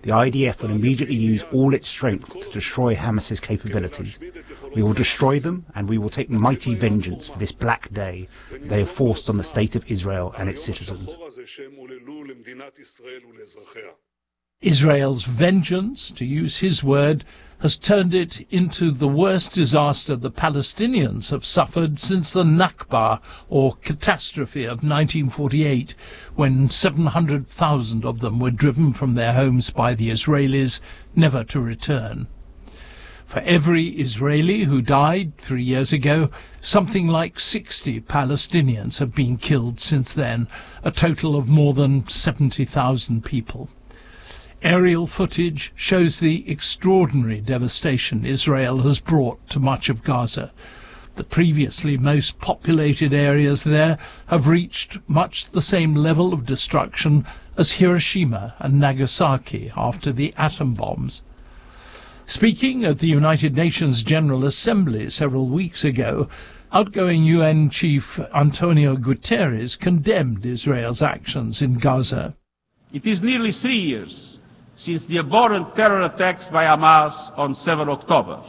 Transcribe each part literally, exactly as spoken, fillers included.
The I D F will immediately use all its strength to destroy Hamas's capabilities. We will destroy them, and we will take mighty vengeance for this black day they have forced on the State of Israel and its citizens. Israel's vengeance, to use his word, has turned it into the worst disaster the Palestinians have suffered since the Nakba, or catastrophe, of nineteen forty-eight, when seven hundred thousand of them were driven from their homes by the Israelis, never to return. For every Israeli who died three years ago, something like sixty Palestinians have been killed since then, a total of more than seventy thousand people. Aerial footage shows the extraordinary devastation Israel has brought to much of Gaza. The previously most populated areas there have reached much the same level of destruction as Hiroshima and Nagasaki after the atom bombs. Speaking at the United Nations General Assembly several weeks ago, outgoing U N Chief Antonio Guterres condemned Israel's actions in Gaza. It is nearly three years since the abhorrent terror attacks by Hamas on the seventh of October.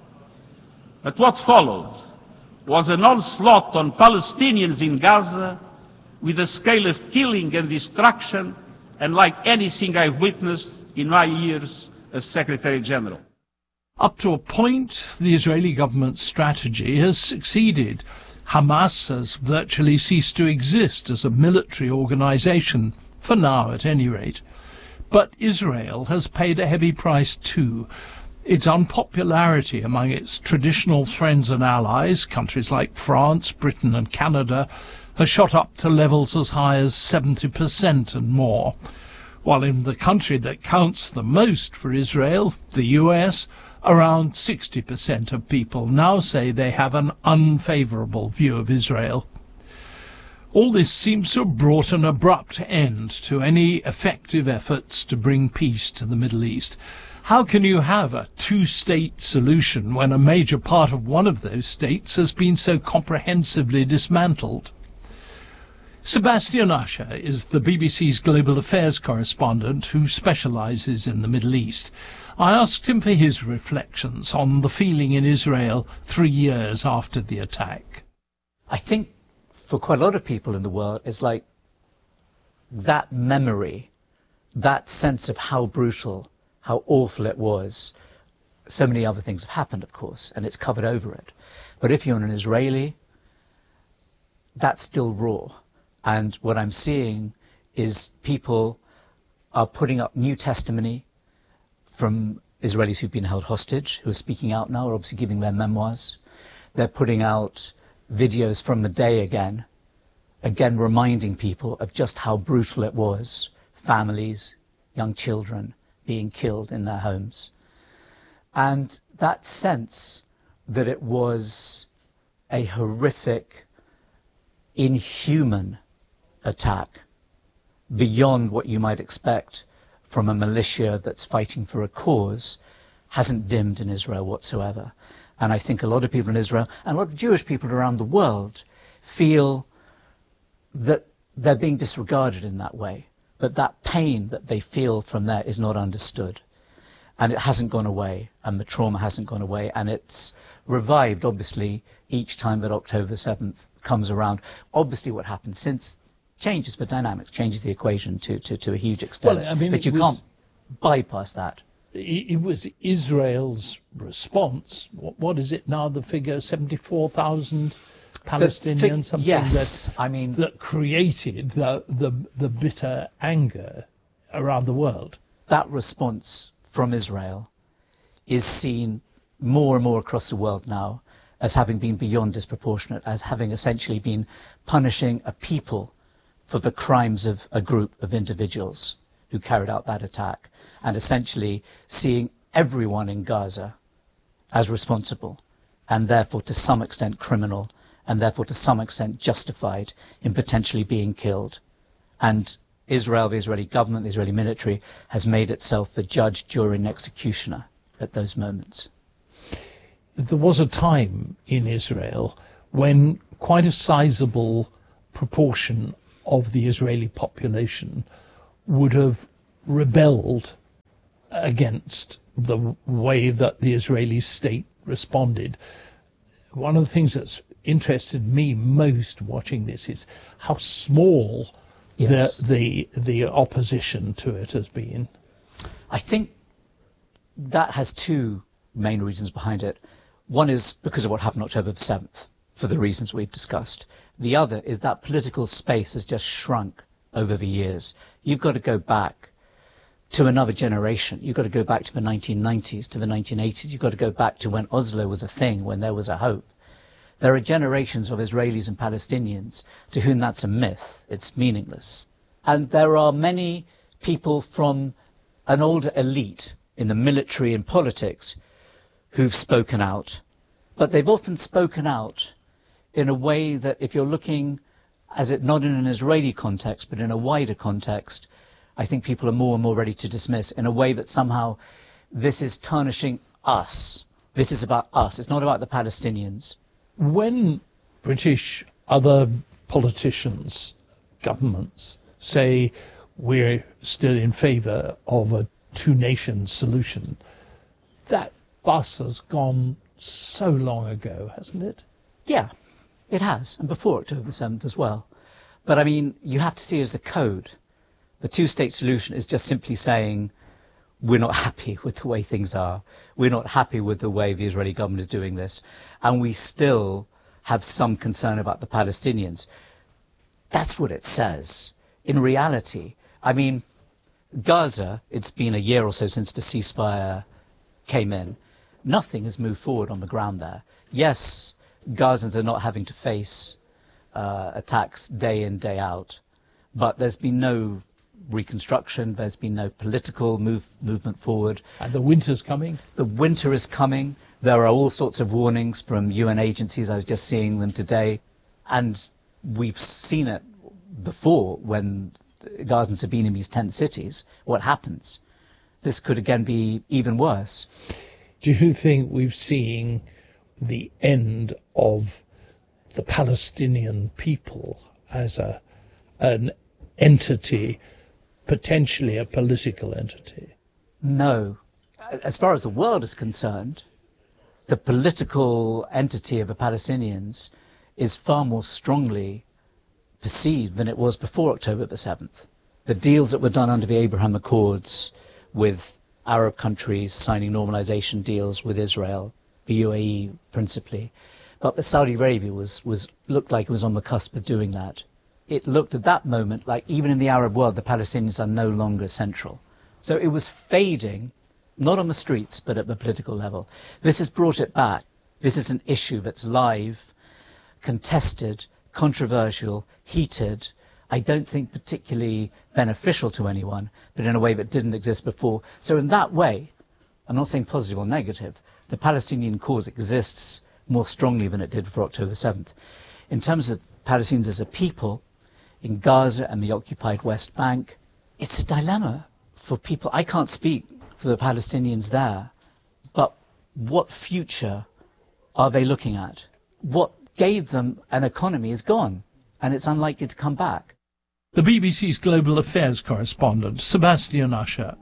But what followed was an onslaught on Palestinians in Gaza with a scale of killing and destruction unlike anything I've witnessed in my years as Secretary General. Up to a point, the Israeli government's strategy has succeeded. Hamas has virtually ceased to exist as a military organization, for now at any rate. But Israel has paid a heavy price too. Its unpopularity among its traditional friends and allies, countries like France, Britain and Canada, has shot up to levels as high as seventy percent and more. While in the country that counts the most for Israel, the U S, around sixty percent of people now say they have an unfavourable view of Israel. All this seems to have brought an abrupt end to any effective efforts to bring peace to the Middle East. How can you have a two-state solution when a major part of one of those states has been so comprehensively dismantled? Sebastian Usher is the B B C's global affairs correspondent who specialises in the Middle East. I asked him for his reflections on the feeling in Israel three years after the attack. I think for quite a lot of people in the world, it's like that memory, that sense of how brutal, how awful it was. So many other things have happened, of course, and it's covered over it. But if you're an Israeli, that's still raw. And what I'm seeing is people are putting up new testimony from Israelis who've been held hostage, who are speaking out now, are obviously giving their memoirs. They're putting out videos from the day again, again reminding people of just how brutal it was. Families, young children being killed in their homes. And that sense that it was a horrific, inhuman attack beyond what you might expect from a militia that's fighting for a cause hasn't dimmed in Israel whatsoever. And I think a lot of people in Israel, and a lot of Jewish people around the world, feel that they're being disregarded in that way. But that pain that they feel from there is not understood. And it hasn't gone away, and the trauma hasn't gone away, and it's revived, obviously, each time that October seventh comes around. Obviously what happens since changes the dynamics, changes the equation to, to, to a huge extent. Well, I mean, but you can't bypass that. It was Israel's response. What is it now, the figure, seventy-four thousand Palestinians? Something yes, that, I mean, that created the, the, the bitter anger around the world. That response from Israel is seen more and more across the world now as having been beyond disproportionate, as having essentially been punishing a people for the crimes of a group of individuals who carried out that attack, and essentially seeing everyone in Gaza as responsible, and therefore to some extent criminal, and therefore to some extent justified in potentially being killed. And Israel, the Israeli government, the Israeli military, has made itself the judge, jury and executioner at those moments. There was a time in Israel when quite a sizable proportion of the Israeli population would have rebelled against the way that the Israeli state responded. One of the things that's interested me most watching this is how small yes. the, the the opposition to it has been. I think that has two main reasons behind it. One is because of what happened October the seventh, for the reasons we've discussed. The other is that political space has just shrunk over the years. You've got to go back to another generation. You've got to go back to the nineteen nineties, to the nineteen eighties. You've got to go back to when Oslo was a thing, when there was a hope. There are generations of Israelis and Palestinians to whom that's a myth. It's meaningless. And there are many people from an older elite in the military and politics who've spoken out. But they've often spoken out in a way that, if you're looking, as it not in an Israeli context, but in a wider context, I think people are more and more ready to dismiss, in a way that somehow this is tarnishing us. This is about us. It's not about the Palestinians. When British, other politicians, governments say we're still in favour of a two-nation solution, that bus has gone so long ago, hasn't it? Yeah, it has, and before October seventh as well. But I mean, you have to see it as a code. The two-state solution is just simply saying, we're not happy with the way things are. We're not happy with the way the Israeli government is doing this. And we still have some concern about the Palestinians. That's what it says. In reality, I mean, Gaza, it's been a year or so since the ceasefire came in. Nothing has moved forward on the ground there. Yes, Gazans are not having to face uh, attacks day in, day out. But there's been no reconstruction, there's been no political move, movement forward. And the winter's coming? The winter is coming. There are all sorts of warnings from U N agencies. I was just seeing them today. And we've seen it before when Gazans have been in these tent cities. What happens? This could again be even worse. Do you think we've seen the end of the Palestinian people as a an entity, potentially a political entity? No. As far as the world is concerned, the political entity of the Palestinians is far more strongly perceived than it was before October the seventh. The deals that were done under the Abraham Accords with Arab countries signing normalization deals with Israel, the U A E principally, but the Saudi Arabia was, was looked like it was on the cusp of doing that. It looked at that moment like even in the Arab world, the Palestinians are no longer central. So it was fading, not on the streets, but at the political level. This has brought it back. This is an issue that's live, contested, controversial, heated, I don't think particularly beneficial to anyone, but in a way that didn't exist before. So in that way, I'm not saying positive or negative, the Palestinian cause exists more strongly than it did for October seventh. In terms of Palestinians as a people, in Gaza and the occupied West Bank, it's a dilemma for people. I can't speak for the Palestinians there, but what future are they looking at? What gave them an economy is gone, and it's unlikely to come back. The B B C's Global Affairs correspondent, Sebastian Usher.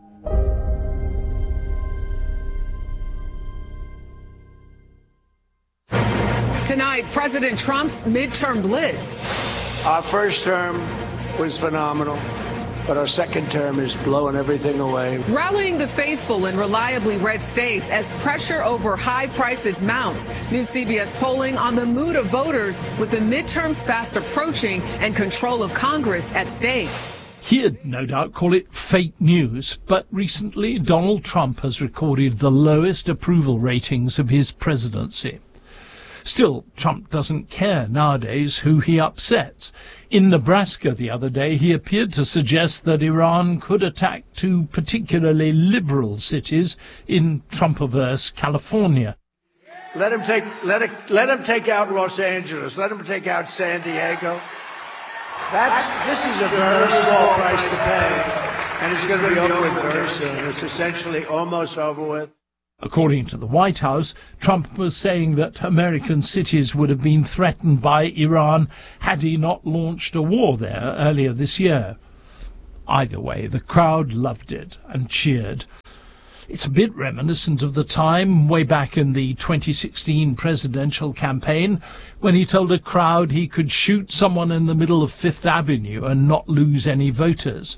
Tonight, President Trump's midterm blitz. Our first term was phenomenal, but our second term is blowing everything away. Rallying the faithful in reliably red states as pressure over high prices mounts. New C B S polling on the mood of voters with the midterms fast approaching and control of Congress at stake. He'd no doubt call it fake news, but recently Donald Trump has recorded the lowest approval ratings of his presidency. Still, Trump doesn't care nowadays who he upsets. In Nebraska the other day, he appeared to suggest that Iran could attack two particularly liberal cities in Trumpiverse California. Let him take, let it, let him take out Los Angeles. Let him take out San Diego. That's, this is a very small price to pay, and it's going to be over with very soon. It's essentially almost over with. According to the White House, Trump was saying that American cities would have been threatened by Iran had he not launched a war there earlier this year. Either way, the crowd loved it and cheered. It's a bit reminiscent of the time way back in the twenty sixteen presidential campaign when he told a crowd he could shoot someone in the middle of Fifth Avenue and not lose any voters.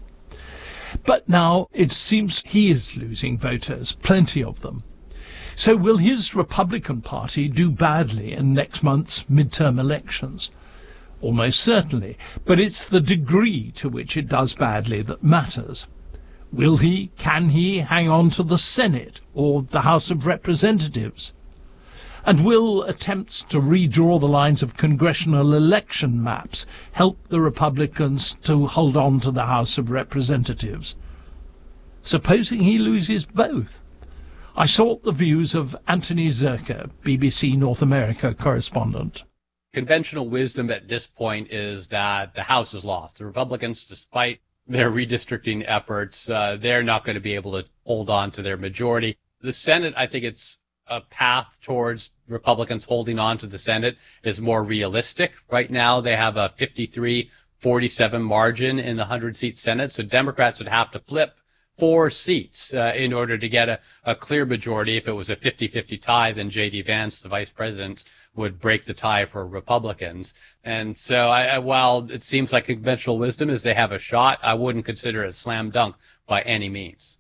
But now it seems he is losing voters, plenty of them. So will his Republican Party do badly in next month's midterm elections? Almost certainly, but it's the degree to which it does badly that matters. Will he, can he, hang on to the Senate or the House of Representatives? And will attempts to redraw the lines of congressional election maps help the Republicans to hold on to the House of Representatives? Supposing he loses both? I sought the views of Anthony Zerker, B B C North America correspondent. Conventional wisdom at this point is that the House is lost. The Republicans, despite their redistricting efforts, uh, they're not going to be able to hold on to their majority. The Senate, I think it's a path towards Republicans holding on to the Senate is more realistic. Right now, they have a fifty-three forty-seven margin in the one hundred seat Senate, so Democrats would have to flip four seats uh, in order to get a, a clear majority. If it was a fifty fifty tie, then J D Vance, the vice president, would break the tie for Republicans. And so I, I, while it seems like conventional wisdom is they have a shot, I wouldn't consider it a slam dunk by any means.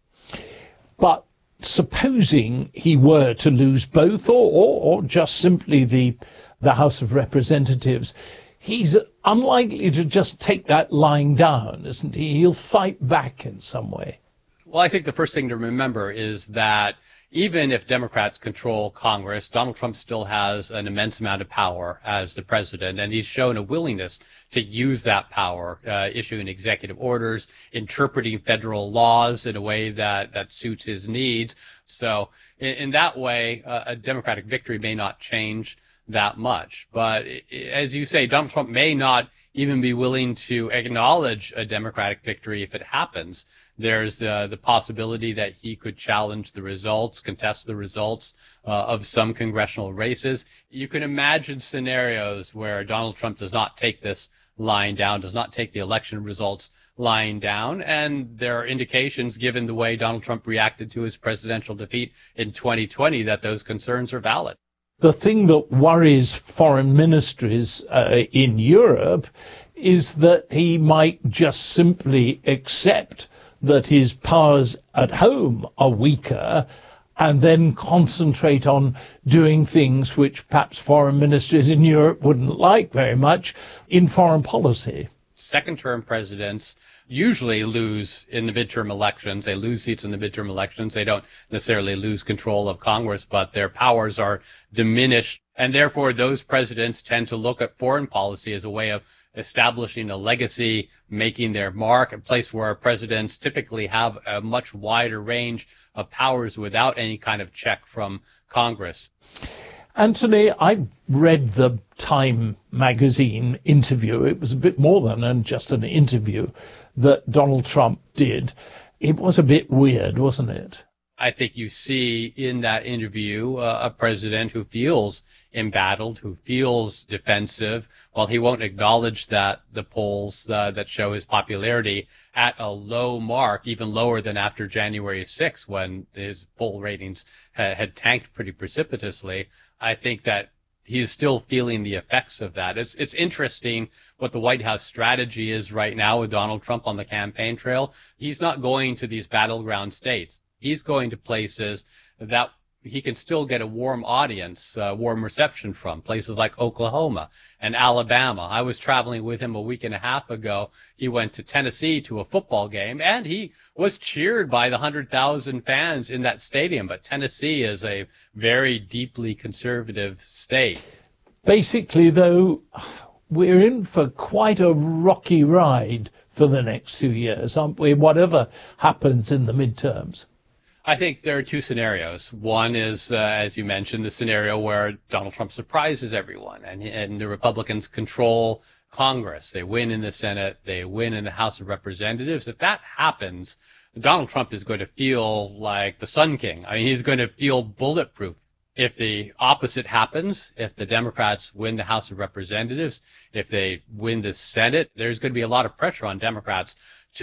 But supposing he were to lose both or, or, or just simply the, the House of Representatives, he's unlikely to just take that lying down, isn't he? He'll fight back in some way. Well, I think the first thing to remember is that even if Democrats control Congress, Donald Trump still has an immense amount of power as the president, and he's shown a willingness to use that power, uh, issuing executive orders, interpreting federal laws in a way that, that suits his needs. So in, in that way, uh, a Democratic victory may not change that much. But as you say, Donald Trump may not even be willing to acknowledge a Democratic victory if it happens. There's uh, the possibility that he could challenge the results, contest the results uh, of some congressional races. You can imagine scenarios where Donald Trump does not take this lying down, does not take the election results lying down, and there are indications, given the way Donald Trump reacted to his presidential defeat in twenty twenty, that those concerns are valid. The thing that worries foreign ministries uh, in Europe is that he might just simply accept that his powers at home are weaker and then concentrate on doing things which perhaps foreign ministries in Europe wouldn't like very much in foreign policy. Second-term presidents usually lose in the midterm elections. They lose seats in the midterm elections. They don't necessarily lose control of Congress, but their powers are diminished. And therefore, those presidents tend to look at foreign policy as a way of establishing a legacy, making their mark, a place where presidents typically have a much wider range of powers without any kind of check from Congress. Anthony, I read the Time magazine interview. It was a bit more than just an interview that Donald Trump did. It was a bit weird, wasn't it? I think you see in that interview uh, a president who feels embattled, who feels defensive. While he won't acknowledge that the polls uh, that show his popularity at a low mark, even lower than after January sixth, when his poll ratings ha- had tanked pretty precipitously, I think that he is still feeling the effects of that. It's, it's interesting what the White House strategy is right now with Donald Trump on the campaign trail. He's not going to these battleground states. He's going to places that he can still get a warm audience, uh, warm reception from, places like Oklahoma and Alabama. I was traveling with him a week and a half ago. He went to Tennessee to a football game, and he was cheered by the one hundred thousand fans in that stadium. But Tennessee is a very deeply conservative state. Basically, though, we're in for quite a rocky ride for the next few years, aren't we, whatever happens in the midterms? I think there are two scenarios. One is, uh, as you mentioned, the scenario where Donald Trump surprises everyone and, and the Republicans control Congress. They win in the Senate. They win in the House of Representatives. If that happens, Donald Trump is going to feel like the Sun King. I mean, he's going to feel bulletproof. If the opposite happens, if the Democrats win the House of Representatives, if they win the Senate, there's going to be a lot of pressure on Democrats to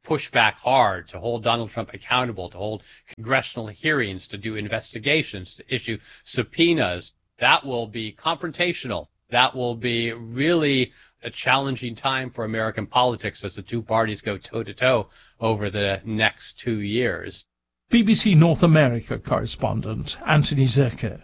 push back hard, to hold Donald Trump accountable, to hold congressional hearings, to do investigations, to issue subpoenas. That will be confrontational. That will be really a challenging time for American politics as the two parties go toe-to-toe over the next two years. B B C North America correspondent Anthony Zerker.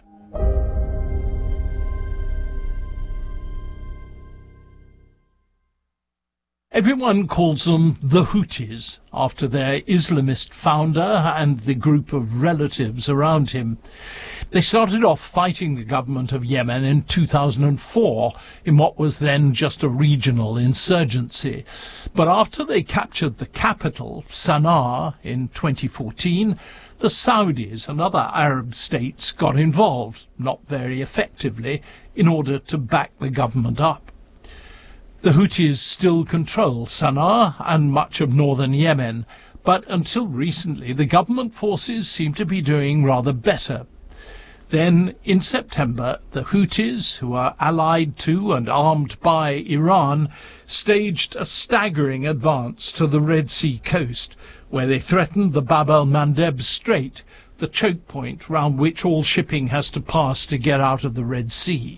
Everyone calls them the Houthis, after their Islamist founder and the group of relatives around him. They started off fighting the government of Yemen in two thousand four in what was then just a regional insurgency. But after they captured the capital, Sana'a, in twenty fourteen, the Saudis and other Arab states got involved, not very effectively, in order to back the government up. The Houthis still control Sana'a and much of northern Yemen, but until recently the government forces seem to be doing rather better. Then, in September, the Houthis, who are allied to and armed by Iran, staged a staggering advance to the Red Sea coast, where they threatened the Bab el-Mandeb Strait, the choke point round which all shipping has to pass to get out of the Red Sea.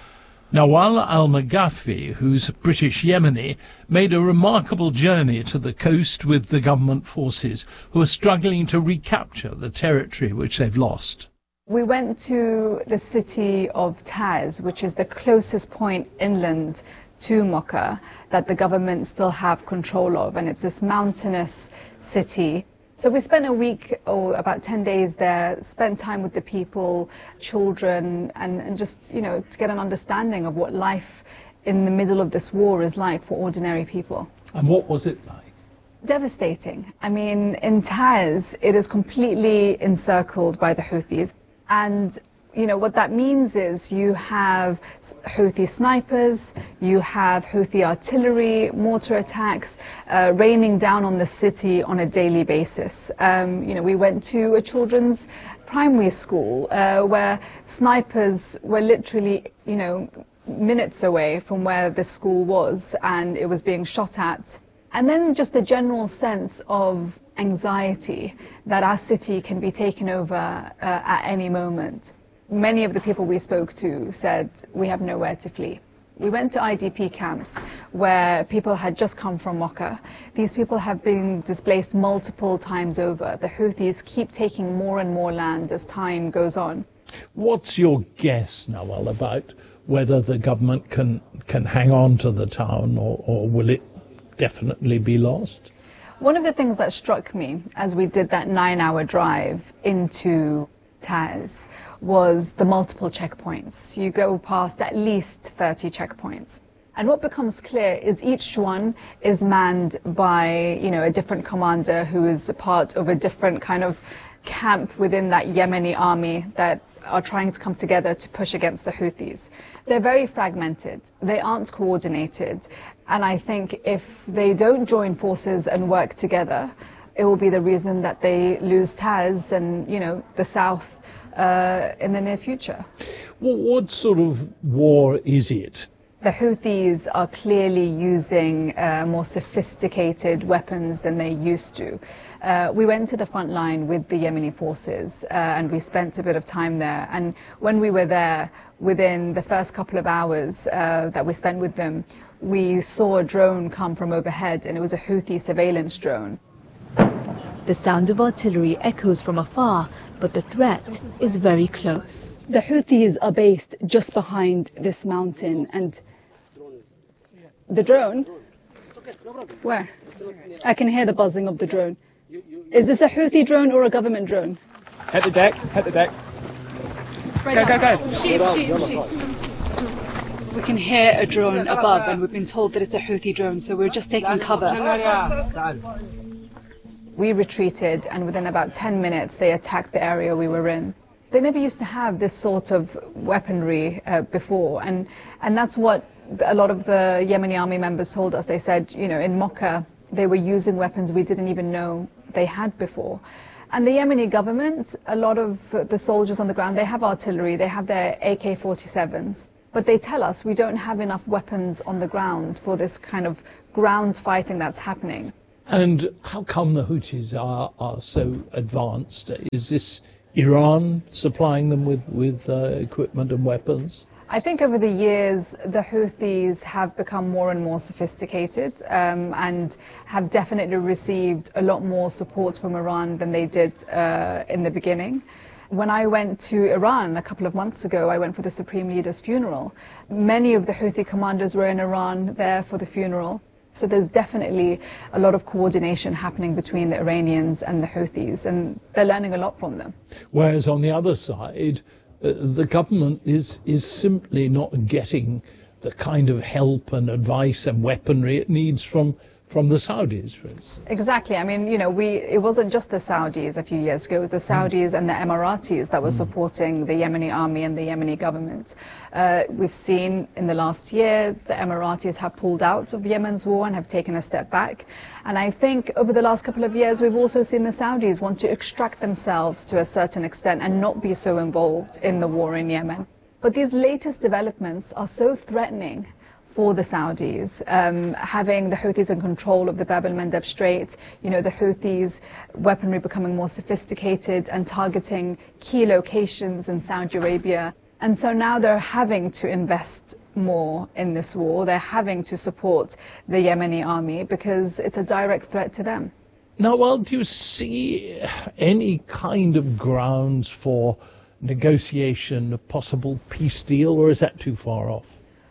Nawal al-Maghafi, who's British Yemeni, made a remarkable journey to the coast with the government forces, who are struggling to recapture the territory which they've lost. We went to the city of Taz, which is the closest point inland to Mocha that the government still have control of, and it's this mountainous city. So we spent a week or about ten days there, spent time with the people, children, and, and just, you know, to get an understanding of what life in the middle of this war is like for ordinary people. And what was it like? Devastating. I mean, in Taz, it is completely encircled by the Houthis. And, you know, what that means is you have Houthi snipers, you have Houthi artillery, mortar attacks, uh, raining down on the city on a daily basis. Um, you know, we went to a children's primary school uh, where snipers were literally, you know, minutes away from where the school was, and it was being shot at. And then just the general sense of anxiety that our city can be taken over uh, at any moment. Many of the people we spoke to said, we have nowhere to flee. We went to I D P camps where people had just come from Mocha. These people have been displaced multiple times over. The Houthis keep taking more and more land as time goes on. What's your guess, Nawal, about whether the government can, can hang on to the town, or, or will it definitely be lost? One of the things that struck me as we did that nine-hour drive into Taz was the multiple checkpoints. You go past at least thirty checkpoints. And what becomes clear is each one is manned by, you know, a different commander who is a part of a different kind of camp within that Yemeni army that are trying to come together to push against the Houthis. They're very fragmented. They aren't coordinated. And I think if they don't join forces and work together, it will be the reason that they lose Taz and, you know, the south uh, in the near future. Well, what sort of war is it? The Houthis are clearly using uh, more sophisticated weapons than they used to. Uh, we went to the front line with the Yemeni forces uh, and we spent a bit of time there. And when we were there, within the first couple of hours uh, that we spent with them, we saw a drone come from overhead, and it was a Houthi surveillance drone. The sound of artillery echoes from afar, but the threat is very close. The Houthis are based just behind this mountain, and the drone? Where? I can hear the buzzing of the drone. Is this a Houthi drone or a government drone? Hit the deck, hit the deck. Right go, go, go. Shoot, shoot, shoot. We can hear a drone above, and we've been told that it's a Houthi drone, so we're just taking cover. We retreated, and within about ten minutes they attacked the area we were in. They never used to have this sort of weaponry uh, before, and, and that's what a lot of the Yemeni army members told us. They said, you know, in Mocha they were using weapons we didn't even know they had before. And the Yemeni government, a lot of the soldiers on the ground, they have artillery, they have their A K forty-sevens, but they tell us we don't have enough weapons on the ground for this kind of ground fighting that's happening. And how come the Houthis are, are so advanced? Is this Iran supplying them with, with uh, equipment and weapons? I think over the years, the Houthis have become more and more sophisticated um, and have definitely received a lot more support from Iran than they did uh, in the beginning. When I went to Iran a couple of months ago, I went for the Supreme Leader's funeral. Many of the Houthi commanders were in Iran there for the funeral. So there's definitely a lot of coordination happening between the Iranians and the Houthis, and they're learning a lot from them. Whereas on the other side, uh, the government is, is simply not getting the kind of help and advice and weaponry it needs from from the Saudis, for instance. Exactly. I mean, you know, we it wasn't just the Saudis a few years ago. It was the Saudis mm. and the Emiratis that were mm. supporting the Yemeni army and the Yemeni government. Uh, we've seen in the last year the Emiratis have pulled out of Yemen's war and have taken a step back. And I think over the last couple of years we've also seen the Saudis want to extract themselves to a certain extent and not be so involved in the war in Yemen. But these latest developments are so threatening for the Saudis, um, having the Houthis in control of the Bab el-Mandeb Strait, you know, the Houthis' weaponry becoming more sophisticated and targeting key locations in Saudi Arabia. And so now they're having to invest more in this war. They're having to support the Yemeni army because it's a direct threat to them. Now, well, do you see any kind of grounds for negotiation, a possible peace deal, or is that too far off?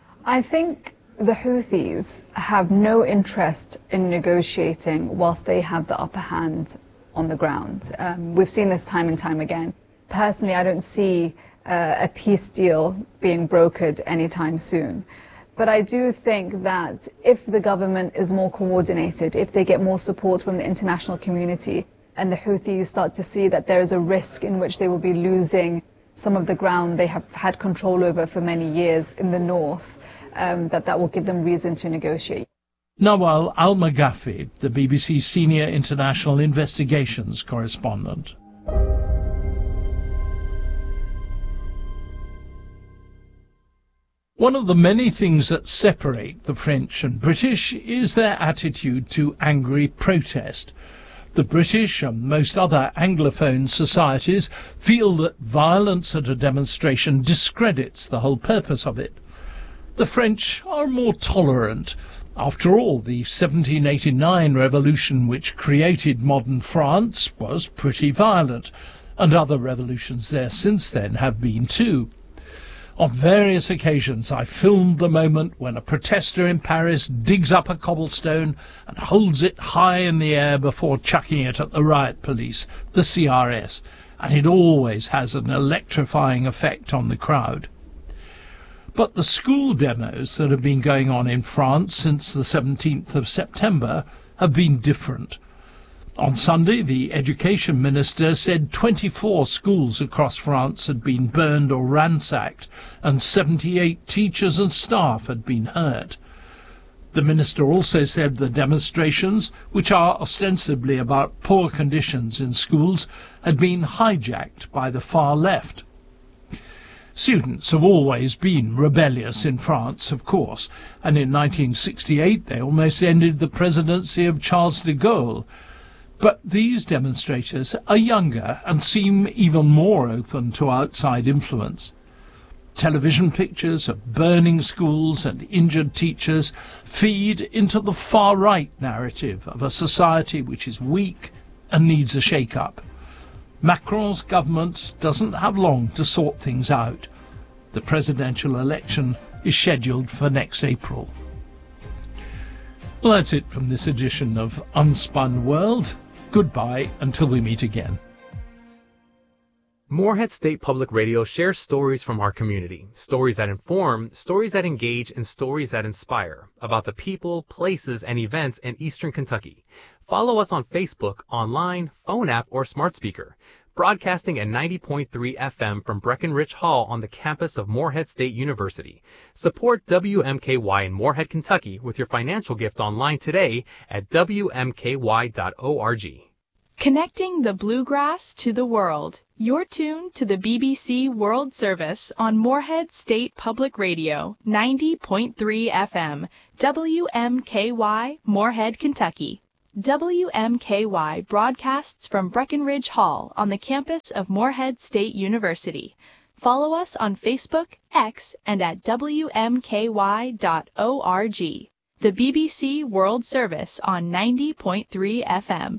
I think the Houthis have no interest in negotiating whilst they have the upper hand on the ground. Um, we've seen this time and time again. Personally, I don't see uh, a peace deal being brokered anytime soon. But I do think that if the government is more coordinated, if they get more support from the international community, and the Houthis start to see that there is a risk in which they will be losing some of the ground they have had control over for many years in the north, Um, that that will give them reason to negotiate. Nawal Al-Maghafi, the B B C Senior International Investigations Correspondent. One of the many things that separate the French and British is their attitude to angry protest. The British and most other Anglophone societies feel that violence at a demonstration discredits the whole purpose of it. The French are more tolerant. After all, the seventeen eighty-nine revolution which created modern France was pretty violent, and other revolutions there since then have been too. On various occasions I filmed the moment when a protester in Paris digs up a cobblestone and holds it high in the air before chucking it at the riot police, the C R S, and it always has an electrifying effect on the crowd. But the school demos that have been going on in France since the seventeenth of September have been different. On Sunday, the Education Minister said twenty-four schools across France had been burned or ransacked, and seventy-eight teachers and staff had been hurt. The Minister also said the demonstrations, which are ostensibly about poor conditions in schools, had been hijacked by the far left. Students have always been rebellious in France, of course, and in nineteen sixty-eight they almost ended the presidency of Charles de Gaulle. But these demonstrators are younger and seem even more open to outside influence. Television pictures of burning schools and injured teachers feed into the far-right narrative of a society which is weak and needs a shake-up. Macron's government doesn't have long to sort things out. The presidential election is scheduled for next April. Well, that's it from this edition of Unspun World. Goodbye until we meet again. Morehead State Public Radio shares stories from our community. Stories that inform, stories that engage, and stories that inspire about the people, places, and events in Eastern Kentucky. Follow us on Facebook, online, phone app, or smart speaker. Broadcasting at ninety point three F M from Breckenridge Hall on the campus of Morehead State University. Support W M K Y in Morehead, Kentucky with your financial gift online today at W M K Y dot org. Connecting the bluegrass to the world. You're tuned to the B B C World Service on Morehead State Public Radio, ninety point three F M, W M K Y, Morehead, Kentucky. W M K Y broadcasts from Breckenridge Hall on the campus of Morehead State University. Follow us on Facebook, X, and at W M K Y dot org. The B B C World Service on ninety point three F M.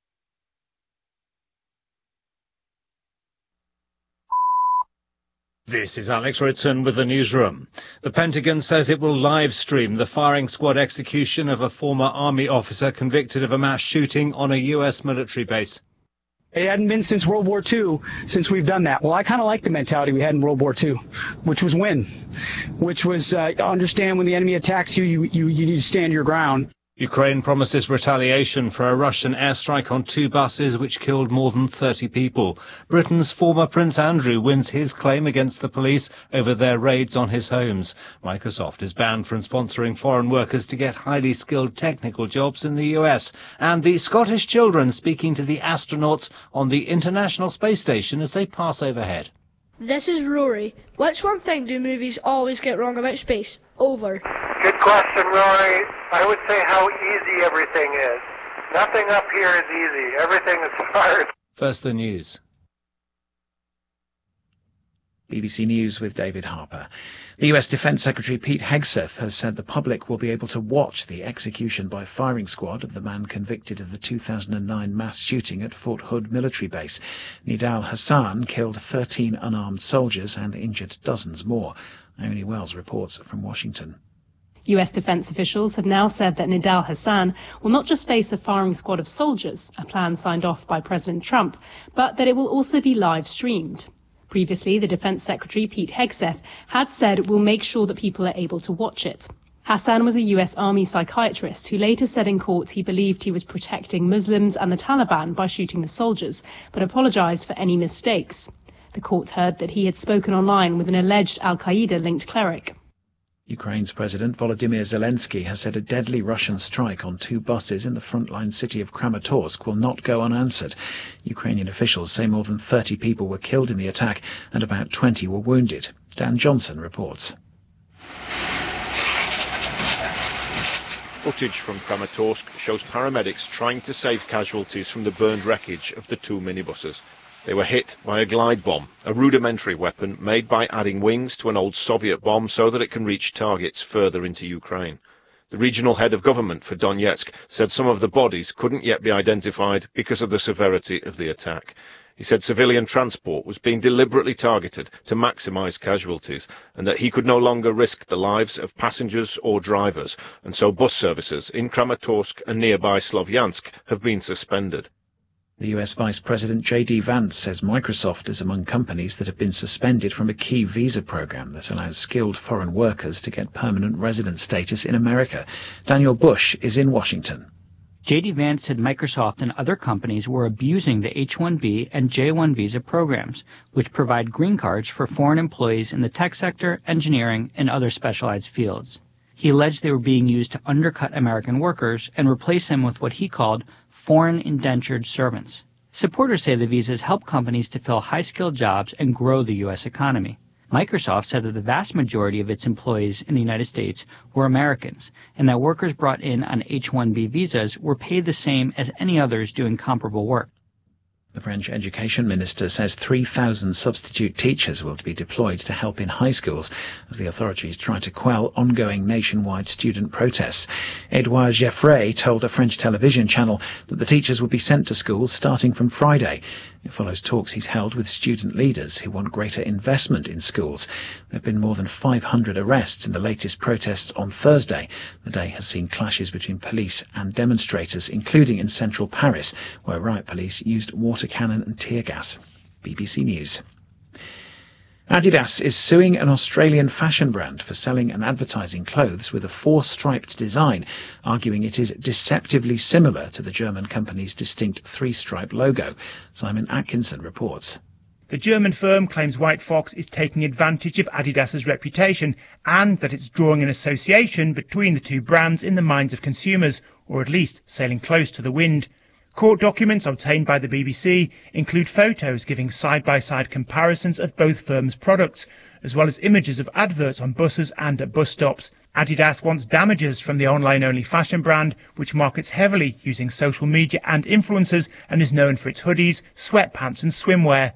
This is Alex Ritson with the newsroom. The Pentagon says it will live stream the firing squad execution of a former Army officer convicted of a mass shooting on a U S military base. It hadn't been since World War Two since we've done that. Well, I kind of like the mentality we had in World War Two, which was win, which was uh, understand when the enemy attacks you, you, you, you need to stand your ground. Ukraine promises retaliation for a Russian airstrike on two buses which killed more than thirty people. Britain's former Prince Andrew wins his claim against the police over their raids on his homes. Microsoft is banned from sponsoring foreign workers to get highly skilled technical jobs in the U S. And the Scottish children speaking to the astronauts on the International Space Station as they pass overhead. This is Rory. Which one thing do movies always get wrong about space? Over. Good question, Rory. I would say how easy everything is. Nothing up here is easy. Everything is hard. First, the news. B B C News with David Harper. The U S Defence Secretary Pete Hegseth has said the public will be able to watch the execution by firing squad of the man convicted of the two thousand nine mass shooting at Fort Hood military base. Nidal Hassan killed thirteen unarmed soldiers and injured dozens more. Naomi Wells reports from Washington. U S defense officials have now said that Nidal Hassan will not just face a firing squad of soldiers, a plan signed off by President Trump, but that it will also be live streamed. Previously, the Defense Secretary, Pete Hegseth, had said we'll make sure that people are able to watch it. Hassan was a U S Army psychiatrist who later said in court he believed he was protecting Muslims and the Taliban by shooting the soldiers, but apologized for any mistakes. The court heard that he had spoken online with an alleged al-Qaeda-linked cleric. Ukraine's President Volodymyr Zelensky has said a deadly Russian strike on two buses in the frontline city of Kramatorsk will not go unanswered. Ukrainian officials say more than thirty people were killed in the attack and about twenty were wounded. Dan Johnson reports. Footage from Kramatorsk shows paramedics trying to save casualties from the burned wreckage of the two minibuses. They were hit by a glide bomb, a rudimentary weapon made by adding wings to an old Soviet bomb so that it can reach targets further into Ukraine. The regional head of government for Donetsk said some of the bodies couldn't yet be identified because of the severity of the attack. He said civilian transport was being deliberately targeted to maximize casualties and that he could no longer risk the lives of passengers or drivers, and so bus services in Kramatorsk and nearby Slovyansk have been suspended. The U S Vice President J D Vance says Microsoft is among companies that have been suspended from a key visa program that allows skilled foreign workers to get permanent resident status in America. Daniel Bush is in Washington. J D Vance said Microsoft and other companies were abusing the H one B and J one visa programs, which provide green cards for foreign employees in the tech sector, engineering, and other specialized fields. He alleged they were being used to undercut American workers and replace them with what he called foreign indentured servants. Supporters say the visas help companies to fill high-skilled jobs and grow the U S economy. Microsoft said that the vast majority of its employees in the United States were Americans, and that workers brought in on H one B visas were paid the same as any others doing comparable work. The French education minister says three thousand substitute teachers will be deployed to help in high schools as the authorities try to quell ongoing nationwide student protests. Edouard Geffray told a French television channel that the teachers will be sent to schools starting from Friday. It follows talks he's held with student leaders who want greater investment in schools. There have been more than five hundred arrests in the latest protests on Thursday. The day has seen clashes between police and demonstrators, including in central Paris, where riot police used water cannon and tear gas. B B C News. Adidas is suing an Australian fashion brand for selling and advertising clothes with a four-striped design, arguing it is deceptively similar to the German company's distinct three-stripe logo. Simon Atkinson reports. The German firm claims White Fox is taking advantage of Adidas's reputation and that it's drawing an association between the two brands in the minds of consumers, or at least sailing close to the wind. Court documents obtained by the B B C include photos giving side-by-side comparisons of both firms' products, as well as images of adverts on buses and at bus stops. Adidas wants damages from the online-only fashion brand, which markets heavily using social media and influencers and is known for its hoodies, sweatpants and swimwear.